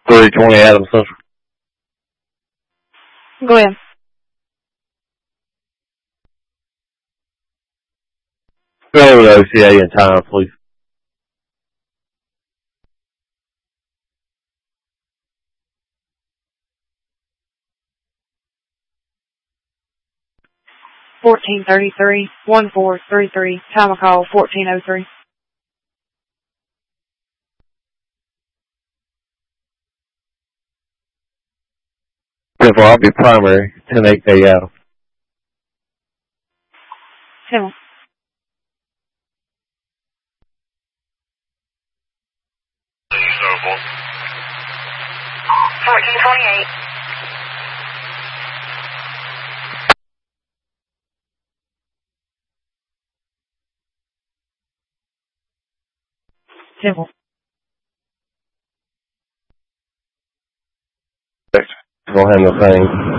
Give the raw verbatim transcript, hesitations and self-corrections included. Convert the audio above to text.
three twenty Adams Central. Go ahead. Go over to O C A in time, please. fourteen thirty-three, one four three three, time of call fourteen oh three. Central, I'll be primary, ten eight K Adams. Seven. fourteen twenty-eight. Simple. We'll handle things.